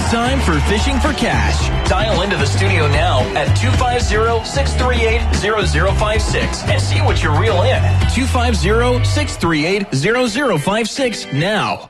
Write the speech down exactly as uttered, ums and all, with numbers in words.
time for Fishing for Cash. Dial into the studio now at two five zero, six three eight, zero zero five six and see what you reel in. two five zero, six three eight, zero zero five six now.